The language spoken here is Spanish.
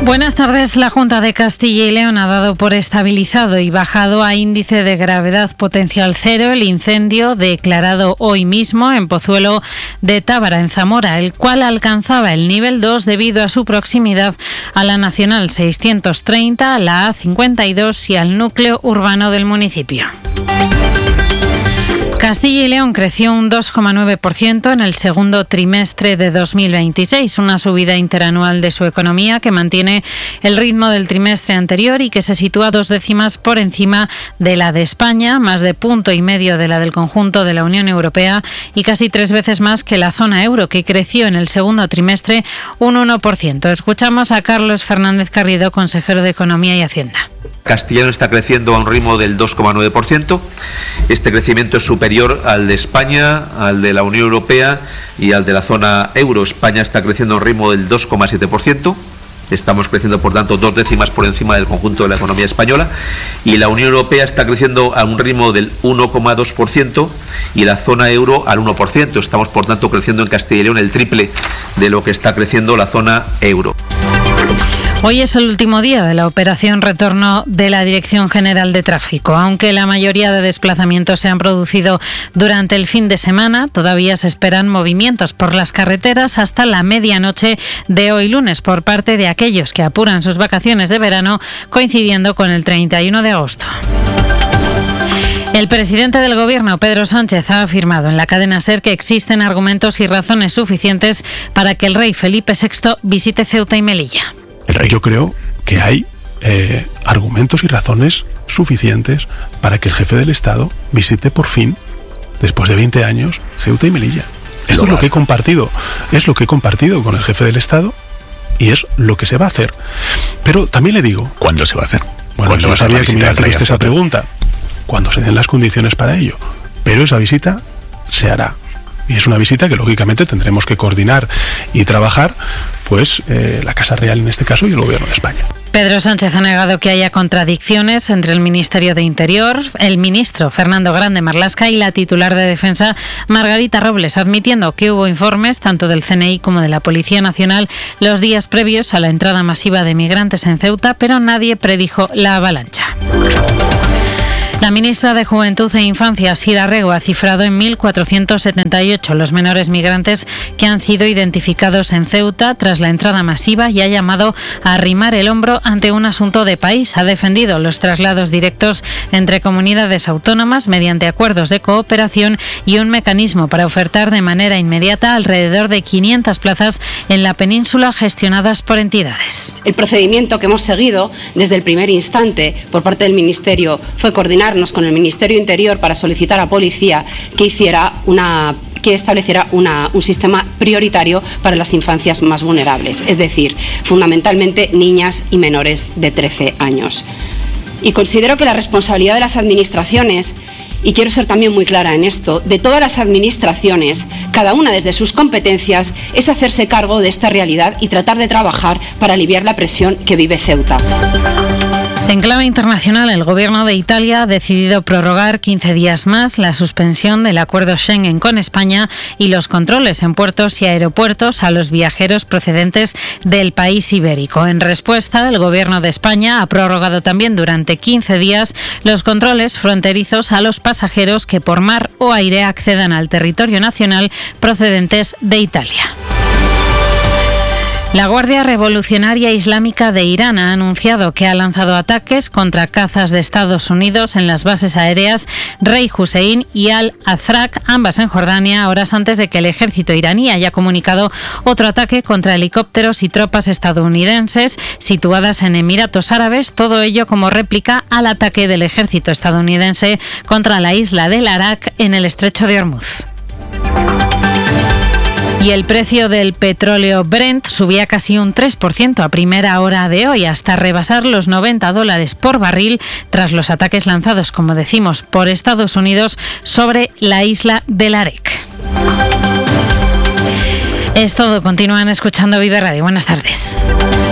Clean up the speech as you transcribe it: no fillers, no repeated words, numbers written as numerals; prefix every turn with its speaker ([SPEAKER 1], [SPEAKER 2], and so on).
[SPEAKER 1] Buenas tardes. La Junta de Castilla y León ha dado por estabilizado y bajado a índice de gravedad potencial 0 el incendio declarado hoy mismo en Pozuelo de Tábara, en Zamora, el cual alcanzaba el nivel 2 debido a su proximidad a la Nacional 630, la A52 y al núcleo urbano del municipio. Castilla y León creció un 2,9% en el segundo trimestre de 2026, una subida interanual de su economía que mantiene el ritmo del trimestre anterior y que se sitúa 2 décimas por encima de la de España, más de 1,5 puntos de la del conjunto de la Unión Europea y casi 3 veces más que la zona euro, que creció en el segundo trimestre un 1%. Escuchamos a Carlos Fernández Carrido, consejero de Economía y Hacienda.
[SPEAKER 2] Castilla y León está creciendo a un ritmo del 2,9%. Este crecimiento es superior al de España, al de la Unión Europea y al de la zona euro. España está creciendo a un ritmo del 2,7%. Estamos creciendo, por tanto, 2 décimas por encima del conjunto de la economía española. Y la Unión Europea está creciendo a un ritmo del 1,2% y la zona euro al 1%. Estamos, por tanto, creciendo en Castilla y León el triple de lo que está creciendo la zona euro.
[SPEAKER 1] Hoy es el último día de la operación retorno de la Dirección General de Tráfico. Aunque la mayoría de desplazamientos se han producido durante el fin de semana, todavía se esperan movimientos por las carreteras hasta la medianoche de hoy lunes por parte de aquellos que apuran sus vacaciones de verano, coincidiendo con el 31 de agosto. El presidente del Gobierno, Pedro Sánchez, ha afirmado en la cadena SER que existen argumentos y razones suficientes para que el rey Felipe VI visite Ceuta y Melilla.
[SPEAKER 3] Yo creo que hay argumentos y razones suficientes para que el jefe del Estado visite por fin, después de 20 años, Ceuta y Melilla. Esto es lo que he compartido con el jefe del Estado y es lo que se va a hacer. Pero también le digo...
[SPEAKER 4] ¿Cuándo se va a hacer?
[SPEAKER 3] Bueno, yo sabía que me iba a hacer usted esa pregunta. Cuando se den las condiciones para ello. Pero esa visita se hará. Y es una visita que lógicamente tendremos que coordinar y trabajar, pues la Casa Real en este caso y el Gobierno de España.
[SPEAKER 1] Pedro Sánchez ha negado que haya contradicciones entre el Ministerio de Interior, el ministro Fernando Grande Marlaska y la titular de Defensa Margarita Robles, admitiendo que hubo informes tanto del CNI como de la Policía Nacional los días previos a la entrada masiva de migrantes en Ceuta, pero nadie predijo la avalancha. La ministra de Juventud e Infancia, Sira Rego, ha cifrado en 1.478 los menores migrantes que han sido identificados en Ceuta tras la entrada masiva y ha llamado a arrimar el hombro ante un asunto de país. Ha defendido los traslados directos entre comunidades autónomas mediante acuerdos de cooperación y un mecanismo para ofertar de manera inmediata alrededor de 500 plazas en la península gestionadas por entidades.
[SPEAKER 5] El procedimiento que hemos seguido desde el primer instante por parte del Ministerio fue coordinarnos con el Ministerio Interior para solicitar a Policía que estableciera un sistema prioritario para las infancias más vulnerables, es decir, fundamentalmente niñas y menores de 13 años. Y considero que la responsabilidad de las administraciones, y quiero ser también muy clara en esto, de todas las administraciones, cada una desde sus competencias, es hacerse cargo de esta realidad y tratar de trabajar para aliviar la presión que vive Ceuta.
[SPEAKER 1] En clave internacional, el Gobierno de Italia ha decidido prorrogar 15 días más la suspensión del acuerdo Schengen con España y los controles en puertos y aeropuertos a los viajeros procedentes del país ibérico. En respuesta, el Gobierno de España ha prorrogado también durante 15 días los controles fronterizos a los pasajeros que por mar o aire accedan al territorio nacional procedentes de Italia. La Guardia Revolucionaria Islámica de Irán ha anunciado que ha lanzado ataques contra cazas de Estados Unidos en las bases aéreas Rey Hussein y Al-Azraq, ambas en Jordania, horas antes de que el ejército iraní haya comunicado otro ataque contra helicópteros y tropas estadounidenses situadas en Emiratos Árabes, todo ello como réplica al ataque del ejército estadounidense contra la isla del Arak en el estrecho de Hormuz. Y el precio del petróleo Brent subía casi un 3% a primera hora de hoy, hasta rebasar los $90 por barril tras los ataques lanzados, como decimos, por Estados Unidos sobre la isla del Arak. Es todo. Continúan escuchando Vive Radio. Buenas tardes.